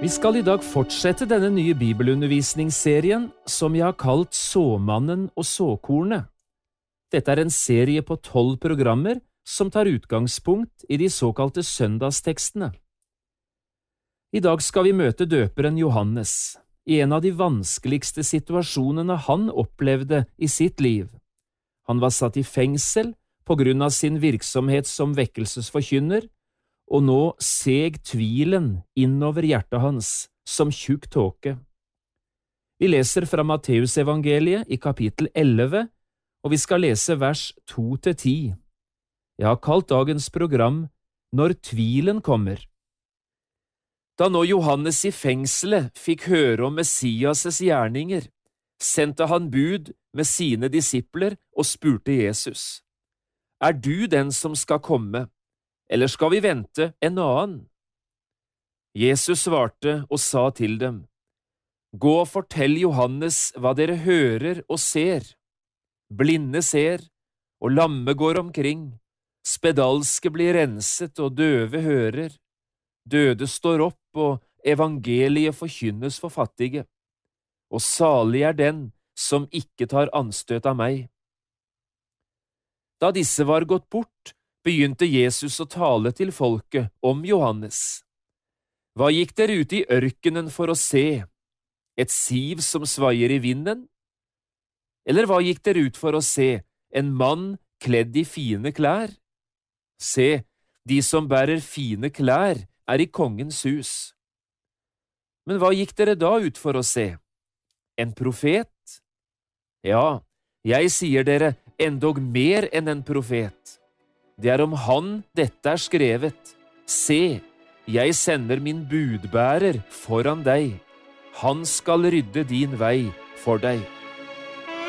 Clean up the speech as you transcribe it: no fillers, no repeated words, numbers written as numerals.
Vi skal i dag fortsette denne nye bibelundervisningsserien som jeg har kalt Såmannen og såkornet. Dette er en serie på 12 programmer som tar utgangspunkt i de såkalte søndagstekstene. I dag skal vi møte døperen Johannes i en av de vanskeligste situasjonene han opplevde i sitt liv. Han var satt i fengsel på grunn av sin virksomhet som vekkelsesforkynner, og nå seg tvilen innover hjertet hans som tjukk tåke. Vi leser fra Matteusevangeliet i kapittel 11, og vi skal lese vers 2-10. Jeg har kalt dagens program Når tvilen kommer. Da nå Johannes i fengselet fikk høre om Messias' gjerninger, sendte han bud med sine disipler og spurte Jesus: Er du den som skal komme, eller skal vi vente en annen? Jesus svarte og sa til dem: Gå og fortell Johannes hva dere hører og ser. Blinde ser, og lamme går omkring, spedalske blir renset og døve hører. Døde står opp, og evangeliet forkynnes for fattige. Og salig er den som ikke tar anstøt av meg. Da disse var gått bort, begynte Jesus å tale til folket om Johannes. Hva gikk dere ut i ørkenen for å se? Et siv som svaier i vinden? Eller hva gikk dere ut for å se? En mann kledd i fine klær? Se, de som bærer fine klær, er i kongens hus. Men hva gikk dere da ut for å se? En profet? Ja, jeg sier dere, endog mer enn en profet. Det er om han dette er skrevet. Se, jeg sender min budbærer foran deg. Han skal rydde din vei for deg.